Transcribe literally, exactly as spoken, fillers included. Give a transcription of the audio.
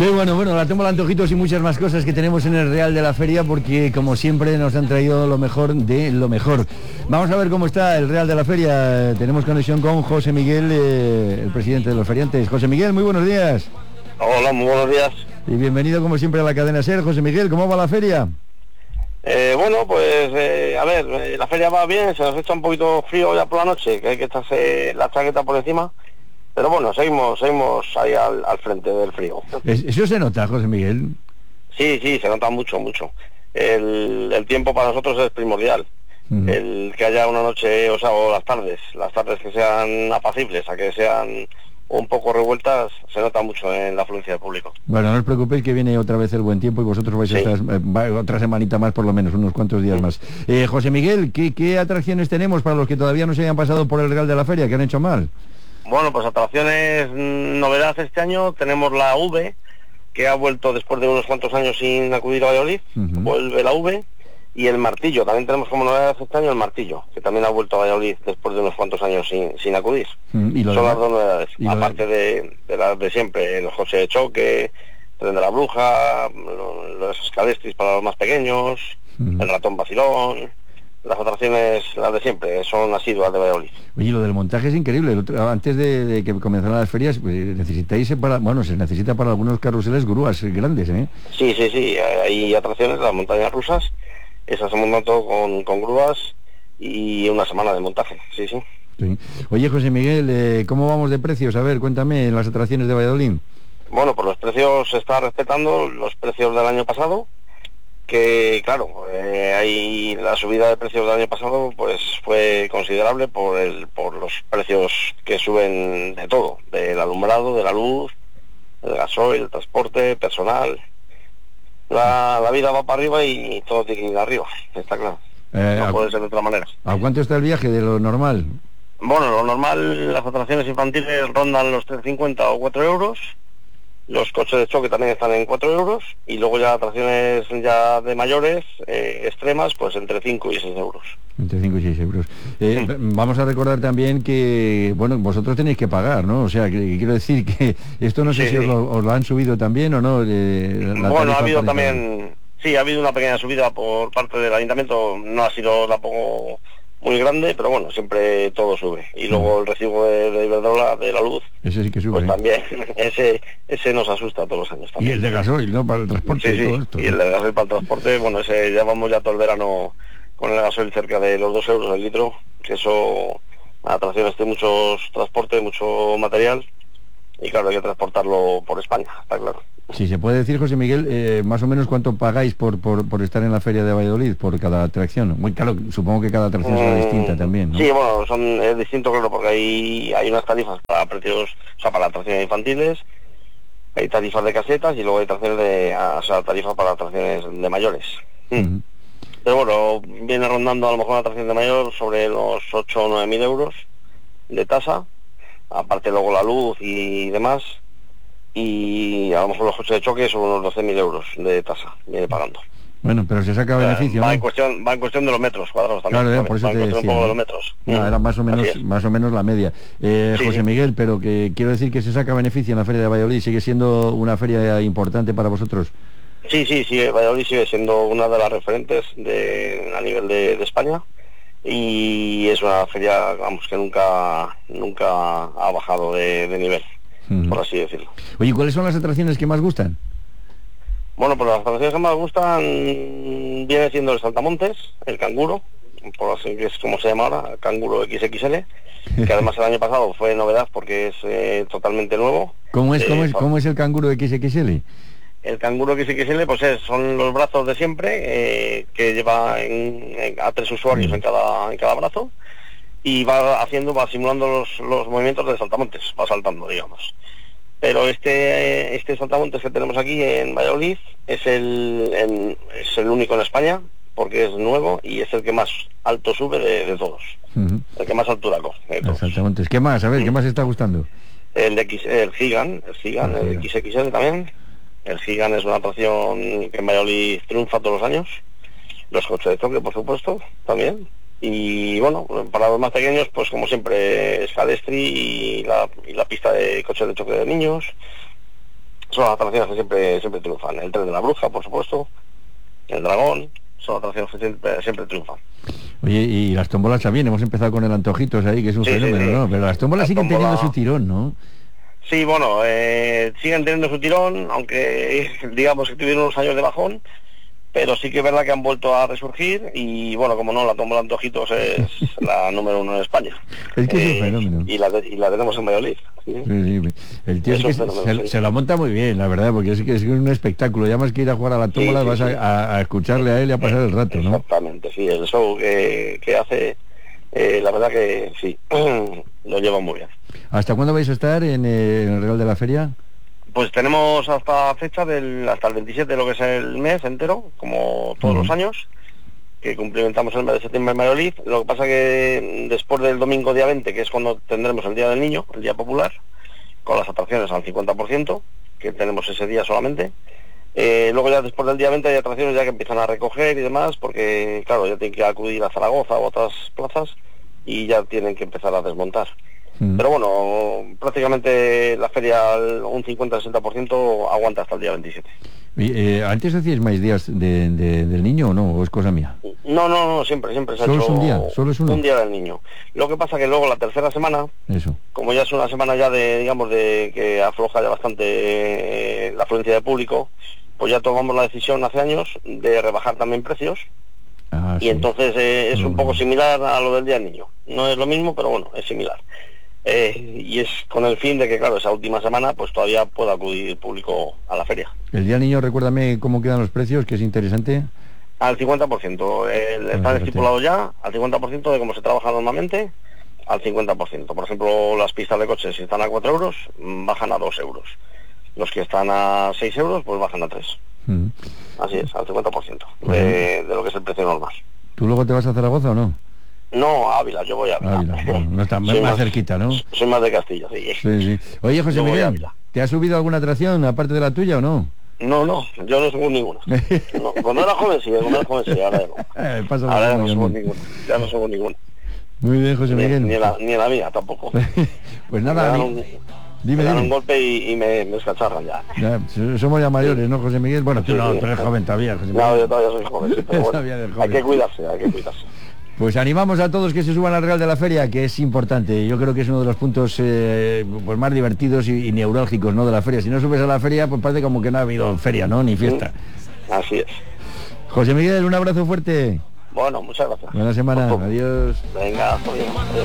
Qué bueno, bueno, la tomo antojitos y muchas más cosas que tenemos en el Real de la Feria, porque como siempre nos han traído lo mejor de lo mejor. Vamos a ver cómo está el Real de la Feria. Tenemos conexión con José Miguel, eh, el presidente de los feriantes. José Miguel, muy buenos días. Hola, muy buenos días. Y bienvenido como siempre a la cadena SER. José Miguel, ¿cómo va la feria? Eh, bueno, pues eh, a ver, eh, la feria va bien, se nos echa un poquito frío ya por la noche, que hay que echarse la chaqueta por encima. Pero bueno, seguimos seguimos ahí al, al frente del frío. ¿Eso se nota, José Miguel? Sí, sí, se nota mucho, mucho. El, el tiempo para nosotros es primordial. Uh-huh. El que haya una noche, o sea, o las tardes, las tardes que sean apacibles, a que sean un poco revueltas, se nota mucho en la afluencia del público. Bueno, no os preocupéis que viene otra vez el buen tiempo y vosotros vais sí. a estar eh, otra semanita más, por lo menos, unos cuantos días uh-huh. más. Eh, José Miguel, ¿qué, ¿qué atracciones tenemos para los que todavía no se hayan pasado por el Real de la Feria, que han hecho mal? Bueno, pues atracciones, novedad este año, tenemos la V, que ha vuelto después de unos cuantos años sin acudir a Valladolid, uh-huh. vuelve la V, y el martillo, también tenemos como novedad este año el martillo, que también ha vuelto a Valladolid después de unos cuantos años sin, sin acudir. Uh-huh. ¿Y lo Son de... las dos novedades, aparte de, de las de siempre, los coches de choque, tren de la bruja, los, los escalestris para los más pequeños, uh-huh. el ratón vacilón. Las atracciones, las de siempre, son asiduas de Valladolid. Oye, lo del montaje es increíble. Antes de, de que comenzaran las ferias, pues, necesitáis, para, bueno, se necesita para algunos carruseles grúas grandes, ¿eh? Sí, sí, sí. Hay atracciones, las montañas rusas, esas se montan todo con, con grúas y una semana de montaje, sí, sí. sí. Oye, José Miguel, eh, ¿cómo vamos de precios? A ver, cuéntame, en las atracciones de Valladolid. Bueno, pues los precios se están respetando los precios del año pasado, que claro, eh, hay la subida de precios del año pasado pues fue considerable por el por los precios que suben de todo, del alumbrado, de la luz, del gasoil, el transporte, personal. La, la vida va para arriba y todo tiene que ir arriba, está claro. Eh, no puede ser de otra manera. ¿A cuánto está el viaje de lo normal? Bueno, lo normal, las atracciones infantiles rondan los tres cincuenta o cuatro euros. Los coches de choque también están en cuatro euros y luego ya atracciones ya de mayores, eh, extremas, pues entre cinco y seis euros. Entre cinco y seis euros. Eh, sí. Vamos a recordar también que, bueno, vosotros tenéis que pagar, ¿no? O sea, que, quiero decir que esto no sé sí, si os lo, os lo han subido también o no. Eh, la bueno, ha habido también, sí, ha habido una pequeña subida por parte del ayuntamiento, no ha sido tampoco muy grande, pero bueno, siempre todo sube. Y luego el recibo de, de Iberdrola, de la luz, ese sí que sube, pues ¿eh? también, ese ese nos asusta todos los años también. Y el de gasoil, ¿no? Para el transporte sí, y todo sí, esto. Y el de gasoil para el transporte, bueno, ese ya vamos ya todo el verano con el gasoil cerca de los dos euros el litro, que eso, atracciones de muchos transporte, mucho material, y claro, hay que transportarlo por España, está claro. Si se puede decir, José Miguel, eh, más o menos cuánto pagáis por, por por estar en la feria de Valladolid, por cada atracción. Muy claro, supongo que cada atracción será mm, distinta también, ¿no? Sí, bueno, son es distinto, claro, porque hay hay unas tarifas para precios, o sea, para atracciones infantiles, hay tarifas de casetas y luego hay atracciones de, o sea, tarifas para atracciones de mayores. Uh-huh. Pero bueno, viene rondando a lo mejor una atracción de mayor sobre los ocho o nueve mil euros de tasa, aparte luego la luz y demás. Y a lo mejor los coches de choque son unos doce mil euros de tasa, viene pagando. Bueno, pero se saca beneficio, va ¿no? En cuestión, va en cuestión de los metros cuadrados también. Claro, eh, también. por eso va te en cuestión decía, un poco ¿no? de los metros. No, mm. era más o menos más o menos la media. Eh, sí, José sí. Miguel, pero que quiero decir que se saca beneficio en la Feria de Valladolid, ¿sigue siendo una feria importante para vosotros? Sí, sí, sí, Valladolid sigue siendo una de las referentes de, a nivel de, de España, y es una feria, vamos, que nunca nunca ha bajado de, de nivel. Uh-huh. Por así decirlo. Oye, ¿cuáles son las atracciones que más gustan? Bueno, pues las atracciones que más gustan viene siendo el saltamontes, el canguro, por así que es como se llama ahora, canguro equis equis ele, que además el año pasado fue novedad porque es eh, totalmente nuevo. ¿Cómo es, eh, cómo es, cómo es el canguro equis equis ele? El canguro equis equis ele pues es, son los brazos de siempre, eh, que lleva en, en, a tres usuarios uh-huh. en cada en cada brazo, y va haciendo, va simulando los, los movimientos de saltamontes, va saltando, digamos. Pero este este saltamontes que tenemos aquí en Valladolid es el, el es el único en España, porque es nuevo y es el que más alto sube de, de todos. Uh-huh. El que más altura coge de todos. Saltamontes. ¿Qué más? A ver, ¿qué más está gustando? El de X, el Gigan, el Gigan, el equis equis ele también. El Gigan es una atracción que en Valladolid triunfa todos los años. Los coches de choque, por supuesto, también. Y bueno, para los más pequeños, pues como siempre, Scalestri y la, y la pista de coches de choque de niños. son atracciones que siempre, siempre triunfan. El tren de la bruja, por supuesto, el dragón, son atracciones que siempre, siempre triunfan. Oye, y las tómbolas también, hemos empezado con el antojitos ahí, que es un sí, fenómeno, sí, sí. ¿no? Pero las tómbolas la siguen tómbola... teniendo su tirón, ¿no? Sí, bueno, eh, siguen teniendo su tirón, aunque digamos que tuvieron unos años de bajón, pero sí que es verdad que han vuelto a resurgir y bueno, como no, la tómbola antojitos es la número uno en España. Es que eh, es un fenómeno. Y la, de, y la tenemos en Valladolid. ¿Sí? Sí, sí. El tío es que se, se, se lo monta muy bien, la verdad, porque es que es un espectáculo. Ya más que ir a jugar a la tómbola, sí, sí, vas a, sí. a, a escucharle a él y a pasar el rato, ¿no? Exactamente, sí, el show que, que hace, eh, la verdad que sí, lo lleva muy bien. ¿Hasta cuándo vais a estar en, eh, en el Real de la Feria? Pues tenemos hasta fecha del hasta el veintisiete de lo que es el mes entero, como todos uh-huh. los años, que cumplimentamos el mes de septiembre en Valladolid. Lo que pasa que después del domingo día veinte, que es cuando tendremos el Día del Niño, el Día Popular, con las atracciones al cincuenta por ciento, que tenemos ese día solamente, eh, luego ya después del día veinte hay atracciones ya que empiezan a recoger y demás, porque claro, ya tienen que acudir a Zaragoza o a otras plazas y ya tienen que empezar a desmontar. Mm. Pero bueno, prácticamente la feria un cincuenta a sesenta por ciento aguanta hasta el día veintisiete. ¿Y, eh, ¿Antes hacíais más días de, de, del niño o no? ¿O es cosa mía? No, no, no, siempre, siempre se ha ¿Solo hecho es un día? ¿Solo es uno? Un día del niño. Lo que pasa que luego la tercera semana, Eso. como ya es una semana ya de, digamos, de que afloja ya bastante eh, la afluencia de público, pues ya tomamos la decisión hace años de rebajar también precios. Ah, y sí. entonces eh, es no, un poco no. similar a lo del día del niño. No es lo mismo, pero bueno, es similar. Eh, y es con el fin de que, claro, esa última semana pues todavía pueda acudir público a la feria. El día del niño, recuérdame cómo quedan los precios, que es interesante. Al cincuenta por ciento, el, están estipulados ya, al cincuenta por ciento de cómo se trabaja normalmente, al cincuenta por ciento. Por ejemplo, las pistas de coches, si están a cuatro euros, bajan a dos euros. Los que están a seis euros, pues bajan a tres. Uh-huh. Así es, al cincuenta por ciento de, uh-huh. de lo que es el precio normal. ¿Tú luego te vas a Zaragoza o no? No, a Ávila, yo voy a Ávila. Ávila, bueno, no está más, más cerquita, ¿no? Soy más de Castilla, sí. Sí, sí. Oye, José Miguel, ¿te has subido alguna atracción aparte de la tuya o no? No, no, yo no subo ninguna. No, cuando era joven sí, cuando era joven sí, ahora ya no. Eh, pasa ahora ya no subo ninguna, ya no subo ninguna. Muy bien, José Miguel. Ni, ni, la, ni la mía tampoco. Pues nada, me dan ni... un, dime, me dan dime. un golpe y, y me, me escacharran ya. ya. Somos ya mayores, ¿no, José Miguel? Bueno, tú sí, no, sí, tú eres sí. joven todavía, José Miguel. No, yo todavía soy joven, sí, pero bueno, joven. hay que cuidarse, hay que cuidarse. Pues animamos a todos que se suban al Real de la Feria, que es importante. Yo creo que es uno de los puntos eh, pues más divertidos y, y neurálgicos, ¿no?, de la feria. Si no subes a la feria, pues parece como que no ha habido feria, ¿no?, ni fiesta. Así es. José Miguel, un abrazo fuerte. Bueno, muchas gracias. Buena semana, adiós. Venga, adiós.